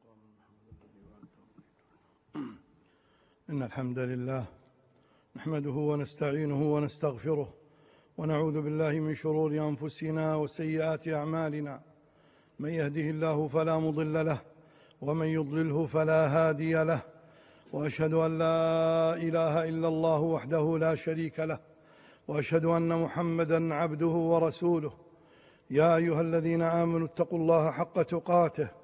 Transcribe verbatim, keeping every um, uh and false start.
إن الحمد لله نحمده ونستعينه ونستغفره ونعوذ بالله من شرور أنفسنا وسيئات أعمالنا. من يهده الله فلا مضل له ومن يضلله فلا هادي له، وأشهد أن لا إله إلا الله وحده لا شريك له، وأشهد أن محمدًا عبده ورسوله. يا أيها الذين آمنوا اتقوا الله حق تقاته